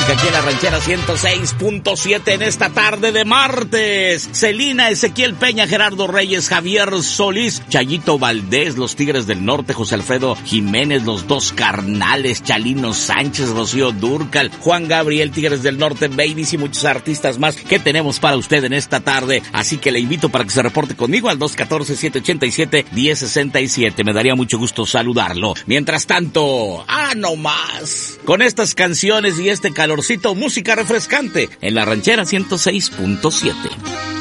música aquí en la Ranchera 106.7 en esta tarde de martes. Celina, Ezequiel Peña, Gerardo Reyes, Javier Solís, Chayito Valdés, los Tigres del Norte, José Alfredo Jiménez, los Dos Carnales, Chalino Sánchez, Rocío Dúrcal, Juan Gabriel, Tigres del Norte, Babies y muchos artistas más que tenemos para usted en esta tarde. Así que le invito para que se reporte conmigo al 214-787-1067. Me daría mucho gusto saludarlo. Mientras tanto, no más. Con estas canciones y este calorcito, música refrescante en la Ranchera 106.7.